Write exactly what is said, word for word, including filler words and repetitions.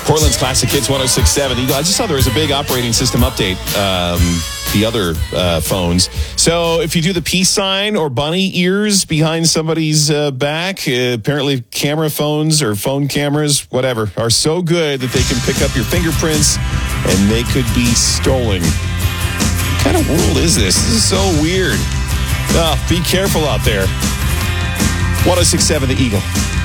Portland's Classic Hits one oh six point seven. I just saw there was a big operating system update. Um, the other uh, phones. So if you do the peace sign or bunny ears behind somebody's uh, back, uh, apparently camera phones or phone cameras, whatever, are so good that they can pick up your fingerprints and they could be stolen. What kind of world is this? This is so weird. Oh, be careful out there. one oh six point seven The Eagle.